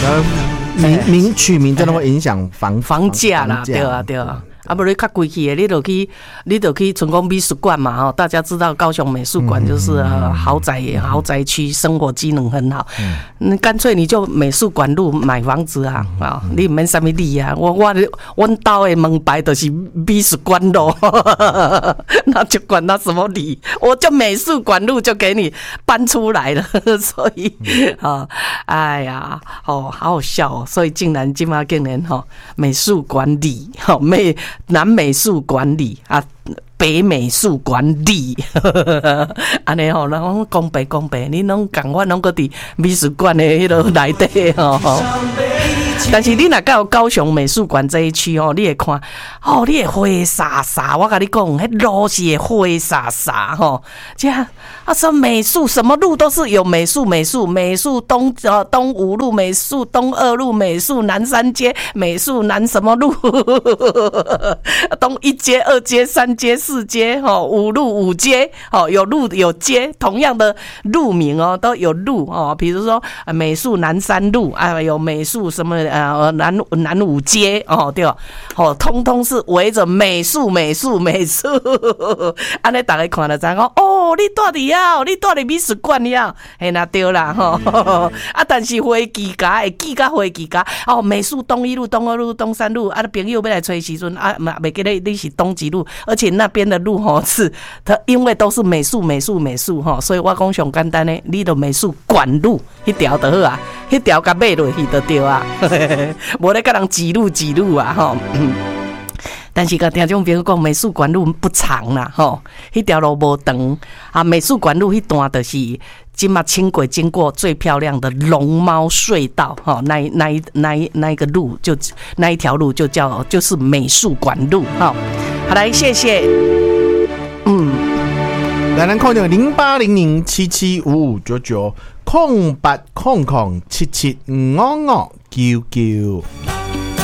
取名真的会影响房价啦，对啊对啊。啊，不然较贵气的，你就去成功美术馆嘛，吼，大家知道高雄美术馆就是豪宅区，生活机能很好。干脆你就美术馆路买房子啊，你唔免什么理啊，阮家的门牌就是美术馆路，那就管他什么理，我就美术馆路就给你搬出来了，所以哎呀，好好笑哦，所以竟然美术馆里南美术馆里啊，北美术馆里，安尼吼，咱讲白，你拢共我拢搁伫美术馆的迄落内底吼。但是你若到高雄美术馆这一区哦，你会看哦，你会灰沙沙，我跟你讲，迄路是会灰沙沙吼。这样啊，说美术什么路都是有美术东5路美术，东2路美术，南3街美术，南什么路，东1街、2街、3街、4街，吼，5路5街，吼，有路有街，同样的路名哦，都有路哦，比如说美术南3路啊，有美术什么南5街哦，对哦，通通是围着美术，安尼大家看了知讲哦，你住伫遐，你住伫美术馆遐，嘿那对啦吼，啊，但是飞机甲会记甲飞机甲哦，美术东1路、东2路、东3路，啊，朋友要来找时阵啊，袂记得你是东几路，而且那边的路吼是它因为都是美术吼，所以我讲上简单的，你就美术馆路迄条就好啊，迄条甲买落去就对啊。无咧，甲人几路啊吼。但是甲听众朋友讲，美术馆路不长啦吼，迄条路无长啊。美术馆路迄段就是今嘛轻轨经过最漂亮的龙猫隧道吼，那一个路就那一条路就是美术馆路吼。好来，谢谢。 来咱看到08007755990800775599。